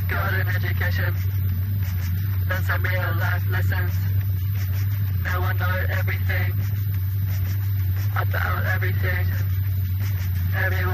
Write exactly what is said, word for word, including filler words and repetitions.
got an education, learned some real life lessons. Now I know everything, about everything, everywhere.